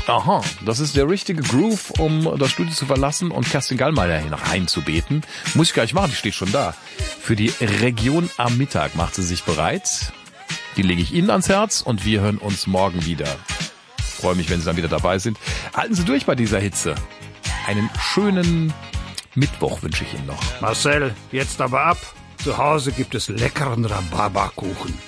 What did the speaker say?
Aha, das ist der richtige Groove, um das Studio zu verlassen und Kerstin Gallmeier hier noch einzubeten. Muss ich gar nicht machen, die steht schon da. Für die Region am Mittag macht sie sich bereit. Die lege ich Ihnen ans Herz und wir hören uns morgen wieder. Freue mich, wenn Sie dann wieder dabei sind. Halten Sie durch bei dieser Hitze. Einen schönen Mittwoch wünsche ich Ihnen noch. Marcel, jetzt aber ab. Zu Hause gibt es leckeren Rhabarberkuchen.